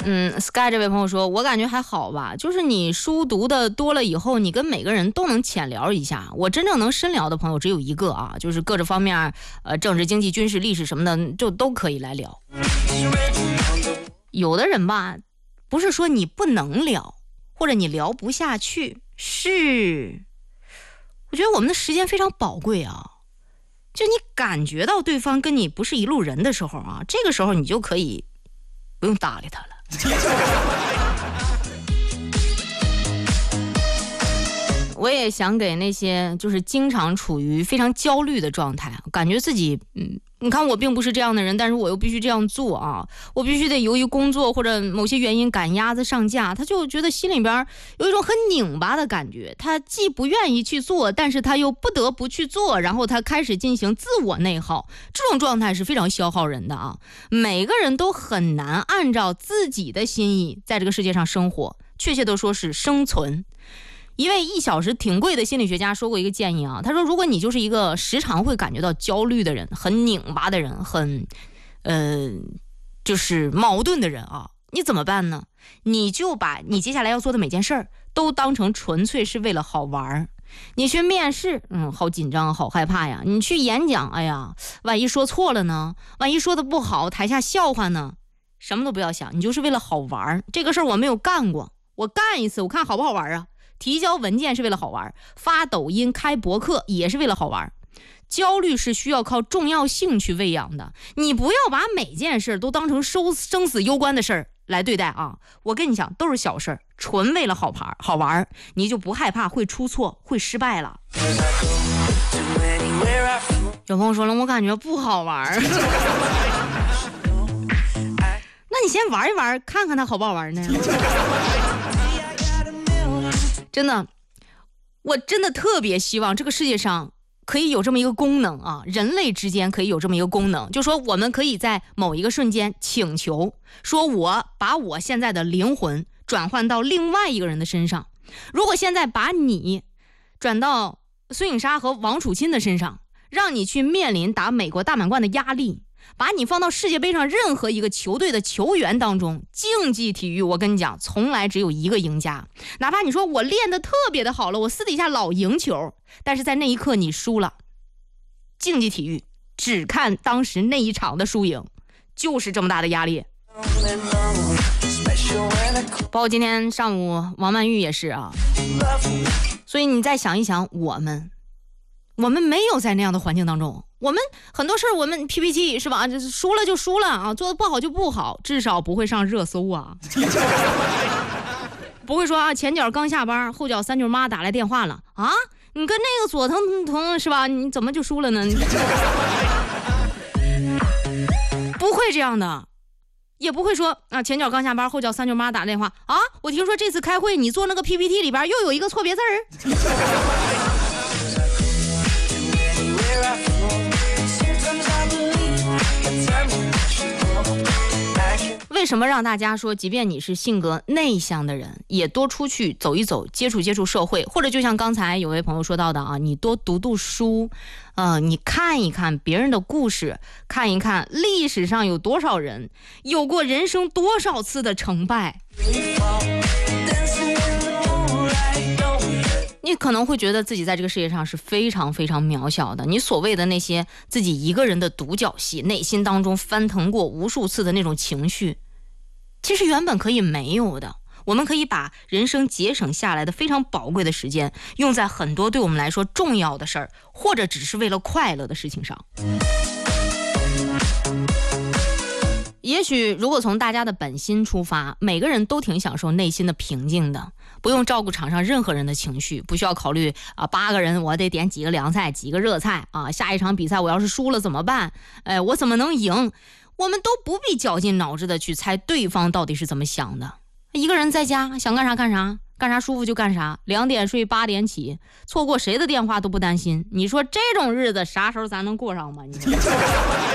Sky 这位朋友说，我感觉还好吧，就是你书读的多了以后，你跟每个人都能浅聊一下。我真正能深聊的朋友只有一个啊，就是各个方面，政治、经济、军事、历史什么的，就都可以来聊。有的人吧，不是说你不能聊，或者你聊不下去，是我觉得我们的时间非常宝贵啊。就你感觉到对方跟你不是一路人的时候啊，这个时候你就可以不用搭理他了。我也想给那些就是经常处于非常焦虑的状态，感觉自己你看我并不是这样的人，但是我又必须这样做啊，我必须得由于工作或者某些原因赶鸭子上架，他就觉得心里边有一种很拧巴的感觉，他既不愿意去做，但是他又不得不去做，然后他开始进行自我内耗，这种状态是非常消耗人的啊。每个人都很难按照自己的心意在这个世界上生活，确切的说是生存。一位1小时挺贵的心理学家说过一个建议啊，他说如果你就是一个时常会感觉到焦虑的人，很拧巴的人，很就是矛盾的人啊，你怎么办呢？你就把你接下来要做的每件事儿都当成纯粹是为了好玩。你去面试，好紧张好害怕呀，你去演讲，哎呀，万一说错了呢，万一说的不好，台下笑话呢，什么都不要想，你就是为了好玩。这个事儿我没有干过，我干一次我看好不好玩啊。提交文件是为了好玩，发抖音开博客也是为了好玩。焦虑是需要靠重要性去喂养的，你不要把每件事都当成生死攸关的事儿来对待啊！我跟你讲，都是小事儿，纯为了好玩，你就不害怕会出错会失败了。有朋友说了，我感觉不好玩。那你先玩一玩，看看它好不好玩呢？真的，我真的特别希望这个世界上可以有这么一个功能啊，人类之间可以有这么一个功能，就说我们可以在某一个瞬间请求，说我把我现在的灵魂转换到另外一个人的身上。如果现在把你转到孙颖莎和王楚钦的身上，让你去面临打美国大满贯的压力，把你放到世界杯上任何一个球队的球员当中，竞技体育我跟你讲从来只有一个赢家，哪怕你说我练得特别的好了，我私底下老赢球，但是在那一刻你输了，竞技体育只看当时那一场的输赢，就是这么大的压力。包括今天上午王曼玉也是啊，所以你再想一想，我们没有在那样的环境当中，我们很多事我们 PPT 是吧，就是输了就输了啊，做的不好就不好，至少不会上热搜啊。不会说啊，前脚刚下班，后脚三舅妈打来电话了啊，你跟那个佐藤是吧，你怎么就输了呢？不会这样的，也不会说啊，前脚刚下班，后脚三舅妈打电话啊，我听说这次开会你做那个 PPT 里边又有一个错别字儿。为什么让大家说即便你是性格内向的人也多出去走一走，接触社会，或者就像刚才有位朋友说到的啊，你多读书，你看一看别人的故事，看一看历史上有多少人有过人生多少次的成败，你可能会觉得自己在这个世界上是非常非常渺小的，你所谓的那些自己一个人的独角戏，内心当中翻腾过无数次的那种情绪，其实原本可以没有的。我们可以把人生节省下来的非常宝贵的时间用在很多对我们来说重要的事儿，或者只是为了快乐的事情上。也许如果从大家的本心出发，每个人都挺享受内心的平静的，不用照顾场上任何人的情绪，不需要考虑8个人我得点几个凉菜几个热菜啊，下一场比赛我要是输了怎么办，我怎么能赢，我们都不必绞尽脑汁的去猜对方到底是怎么想的。一个人在家想干啥干啥，干啥舒服就干啥，2点睡8点起，错过谁的电话都不担心，你说这种日子啥时候咱能过上吗？你